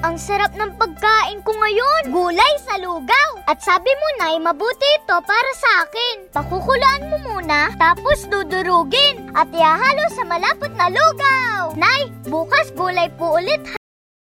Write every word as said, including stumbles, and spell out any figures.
ang sarap ng pagkain ko ngayon. Gulay sa lugaw. At sabi mo, Nay, mabuti ito para sa akin. Pakukulaan mo muna, tapos dudurugin. At ihahalo sa malapot na lugaw. Nay, bukas gulay po ulit.